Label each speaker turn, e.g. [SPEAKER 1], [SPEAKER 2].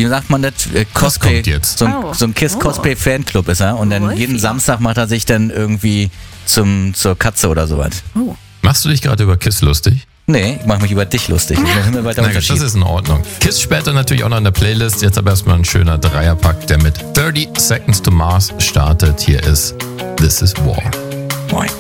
[SPEAKER 1] wie sagt man das? Cosplay.
[SPEAKER 2] kommt jetzt.
[SPEAKER 1] So ein Kiss-Cosplay-Fanclub ist er. Und dann jeden Samstag macht er sich dann irgendwie zur Katze oder sowas.
[SPEAKER 3] Oh.
[SPEAKER 2] Machst du dich gerade über Kiss lustig?
[SPEAKER 1] Nee, ich mache mich über dich lustig. Das ist ein himmelweiter
[SPEAKER 2] Na gut,
[SPEAKER 1] Unterschied.
[SPEAKER 2] das ist in Ordnung. Kiss später natürlich auch noch in der Playlist. Jetzt aber erstmal ein schöner Dreierpack, der mit 30 Seconds to Mars startet. Hier ist This Is War.
[SPEAKER 1] Moin.